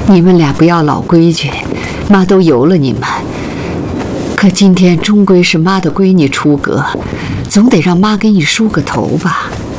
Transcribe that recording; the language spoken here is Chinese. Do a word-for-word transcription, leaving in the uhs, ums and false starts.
你们俩不要老规矩，妈都由了你们。可今天终归是妈的闺女出阁，总得让妈给你梳个头吧。